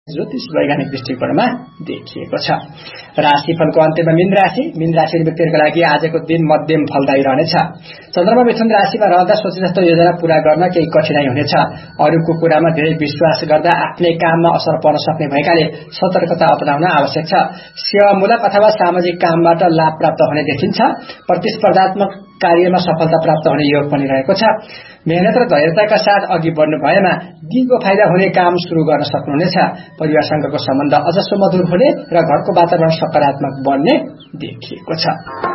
ज्योतिष वैज्ञानिक दृष्टिकोणमा देखिएको छ। राशिफलको अन्त्यमा मीन राशि व्यक्तिहरूको लागि आजको दिन मध्यम फलदायी रहनेछ। चन्द्रमा मिथुन राशिमा रहँदा सोचे जस्तो योजना पूरा गर्न केही कठिनाई हुनेछ। अरूको कुरामा धेरै विश्वास गर्दा आफ्नै काममा असर पर्न सक्ने भएकाले सतर्कता अपनाउन आवश्यक छ। सेवामूलक अथवा सामाजिक कामबाट लाभ प्राप्त हुने देखिन्छ। प्रतिस्पर्धात्मक कार्यमा सफलता प्राप्त हुने योग पनि रहेको छ। मेहनत र धैर्यताका साथ अघि बढ्नु भएमा दिनको फाइदा हुने काम शुरू गर्न सक्नुहुनेछ। परिवारसँगको सम्बन्ध अझ सुमधुर हुने र घरको वातावरण सकारात्मक बन्ने देखिएको छ।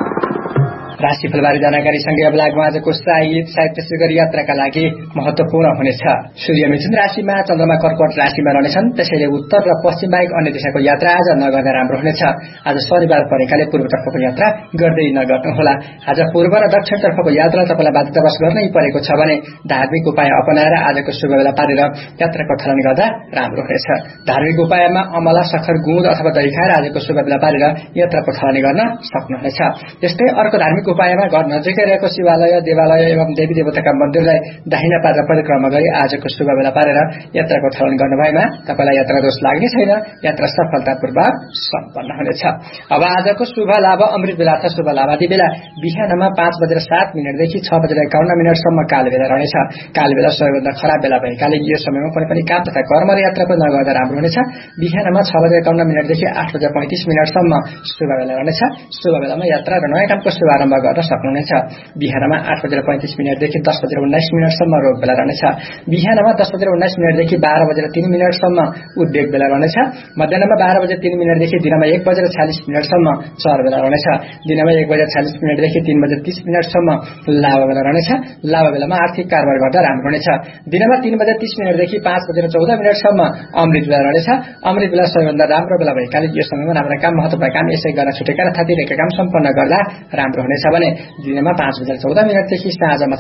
राशिफलबारे जानकारीसँगै अब लागौँ आजको साहित्य त्यसै गरी यात्राका लागि महत्वपूर्ण हुनेछ। सूर्य मिथुन राशिमा, चन्द्रमा कर्कट राशिमा रहनेछन्। त्यसैले उत्तर र पश्चिम बाहेक अन्य दिशाको यात्रा आज नगर्दा राम्रो हुनेछ। आज शनिबार परेकाले पूर्वतर्फको यात्रा गर्दै नगर्नुहोला। आज पूर्व र दक्षिणतर्फको यात्रा तपाईँलाई बाध्यतावश गर्नै परेको छ भने धार्मिक उपाय अपनाएर आजको शुभ बेला पारेर यात्राको ठलन गर्दा राम्रो हुनेछ। धार्मिक उपायमा अमला, सखर, गुँद अथवा दही खाएर आजको शुभ बेला पारेर यात्राको ठलन गर्न सक्नुहुनेछ। त्यस्तै अर्को धार्मिक उपायमा घर नजिकै रहेको शिवालय, देवालय एवं देवी देवताका मन्दिरलाई दाहिना पारेर परिक्रमा गरी आजको शुभ बेला पारेर यात्राको ठलन गर्नु भएमा तपाईलाई यात्रा दोष लाग्ने छैन। यात्रा सफलतापूर्वक सम्पन्न हुनेछ। अब आजको शुभ लाभ अमृत बेला अर्थात् शुभ लाभादी बेला बिहानमा 5:07 देखि 6:51 काल बेला रहेछ। काल बेला सबैभन्दा खराब बेला भएकाले यो समयमा कुनै पनि काम तथा कर्म र यात्रा पनि नगर्दा राम्रो हुनेछ। बिहानमा 6:51 देखि 8:35 शुभ बेला रहेछ। शुभ बेलामा यात्रा र नयाँ कामको शुभारम्भ गर्न सक्नुहुनेछ। बिहानमा 8:35 देखि 10:19 रोग बेला रहनेछ। बिहानमा 10:19 देखि 12:03 उद्योग बेला रहनेछ। मध्याह्नमा 12:03 देखि दिनमा 1:46 चर बेला रहनेछ। दिनमा 1:46 देखि 3:30 लाभ बेला रहनेछ। लाभ बेलामा आर्थिक कारोबार गर्दा राम्रो हुनेछ। दिनमा 3:30 देखि 5:14 अमृत बेला रहनेछ। अमृत बेला सबैभन्दा राम्रो बेला भएकाले यो समयमा राम्रा काम, महत्त्वपूर्ण काम यसै गर्न छुटेका र थातिरहेका काम सम्पन्न गर्दा राम्रो हुनेछ भने दिनमा 5:14 देखि साँझमा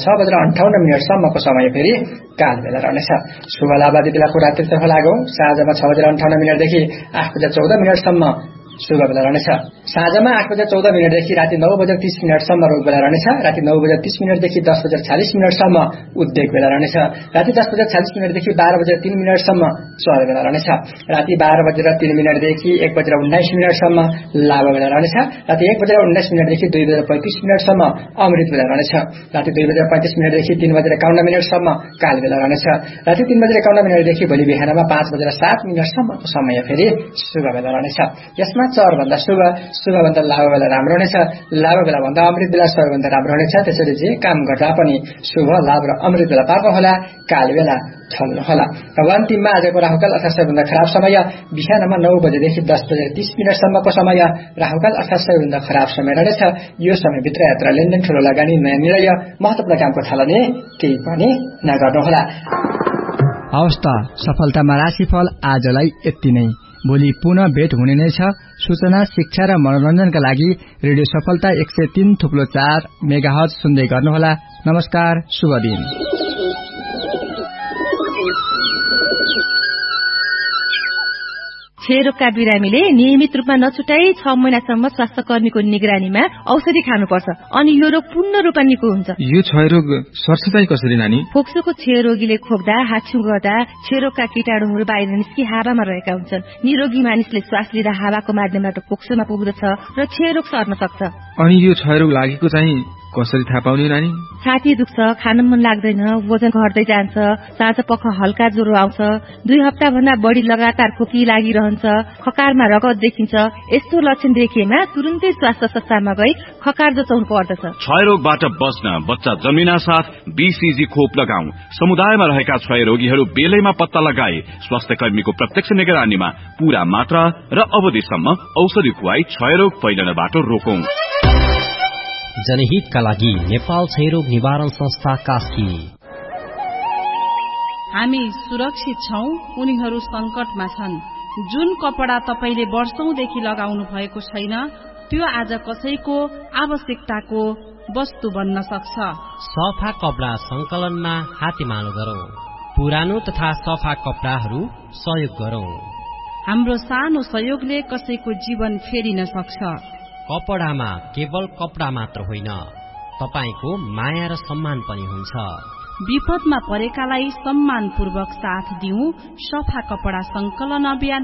6:58 समय फेरि काल बेला रहनेछ। शुभ लाभादी बेलाको रात्रितर्फ लागौं। साँझमा 6:58 देखि 8:14 शुभ बेला रहनेछ। साँझमा 8:14 देखि राति 9:30 रोग बेला रहनेछ। राति 9:30 देखि 10:46 उद्योग बेला रहनेछ। राति 10:46 देखि 12:03 चर बेला रहनेछ। राति 12:03 देखि 1:19 लाभ बेला रहनेछ। राति 1:19 देखि 2:35 अमृत बेला रहनेछ। राति 2:35 देखि 3:51 काल बेला रहनेछ। राति 3:51 देखि भोलि बिहानमा 5:07 समय फेरि शुभ बेला रहनेछ। यसमा चर भन्दा शुभ भन्दा लाभ बेला राम्रो हुनेछ। लाभ बेला भन्दा अमृत बेला सबैभन्दा राम्रो हुनेछ। त्यसैले जे काम गर्दा पनि शुभ, लाभ र अमृत बेला पार्नु होला, काल बेला छल्नु होला। अब अन्तिममा आजको राहुकाल अर्थात् सबैभन्दा खराब समय बिहानमा 9 देखि 10:30 समय राहुकाल अर्थात् सबैभन्दा खराब समय रहेछ। यो समयभित्र यात्रा, लेनदेन, ठूलो लगानी, नयाँ निर्णय, महत्त्वपूर्ण कामको थालनी केही पनि नगर्नुहोला। अवस्था सफलतामा राशिफल आजलाई यति नै। भोलि पुनः भेट हुने नै छ। सूचना, शिक्षा र मनोरञ्जनका लागि रेडियो सफलता 103.4 मेगाहर्ज सुन्दै गर्नुहोला। नमस्कार, शुभ दिन। क्षयरोगका बिरामीले नियमित रूपमा नछुटाई 6 महिनासम्म स्वास्थ्य कर्मीको निगरानीमा औषधि खानुपर्छ अनि यो रोग पूर्ण रूपमा निको हुन्छ। यो क्षयरोग सर्छ चाहिँ कसरी नानी? फोक्सोको क्षयरोगीले खोक्दा, हाछ्यु गर्दा क्षयरोगका कीटाणुहरू बाहिर निस्कि हावामा रहेका हुन्छन्। निरोगी मानिसले श्वास लिँदा हावाको माध्यमबाट फोक्सोमा पुग्दछ र क्षयरोग सर्न सक्छ। अनि यो क्षयरोग लागेको चाहिँ कसरी थाहा पाउने नानी? छाती दुख्छ, खान मन लाग्दैन, वजन घट्दै जान्छ, साँझ पख हल्का ज्वरो आउँछ, 2 हप्ता भन्दा बढी लगातार खोकी लागिरहन्छ, खकारमा रगत देखिन्छ। यस्तो लक्षण देखिएमा तुरुन्तै स्वास्थ्य संस्थामा गई खकार जचाउनु पर्दछ। क्षयरोगबाट बच्न बच्चा जन्मिना साथ बीसीजी खोप लगाऊ। समुदायमा रहेका क्षयरोगीहरू बेलैमा पत्ता लगाए स्वास्थ्य कर्मीको प्रत्यक्ष निगरानीमा पूरा मात्रा र अवधिसम्म औषधि खुवाई क्षयरोग फैलनबाट रोकौं। जनहितका लागि नेपाल क्षयरोग निवारण संस्था कास्की। हामी सुरक्षित छौं, उनीहरू संकटमा छन्। जुन कपडा तपाईले वर्षौंदेखि लगाउनु भएको छैन त्यो आज कसैको आवश्यकताको वस्तु बन्न सक्छ। सफा कपडा संकलनमा हातेमालो गरौं। पुरानो तथा सफा कपडाहरू सहयोग गरौं। हाम्रो सानो सहयोगले कसैको जीवन फेरिन सक्छ। कपडामा केवल कपडा मात्र होइन, तपाईको माया र सम्मान पनि हुन्छ। विपदमा परेकालाई सम्मानपूर्वक साथ दिऊ। सफा कपडा संकलन अभियान